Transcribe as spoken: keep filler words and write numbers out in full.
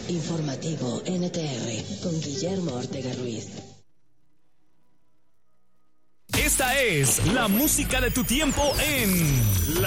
Informativo N T R con Guillermo Ortega Ruiz. Esta es la música de tu tiempo en La